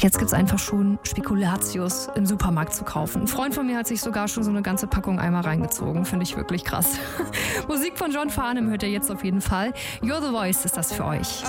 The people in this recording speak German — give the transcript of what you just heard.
Und jetzt gibt es einfach schon Spekulatius im Supermarkt zu kaufen. Ein Freund von mir hat sich sogar schon so eine ganze Packung einmal reingezogen. Finde ich wirklich krass. Musik von John Farnham hört ihr jetzt auf jeden Fall. You're the Voice ist das für euch.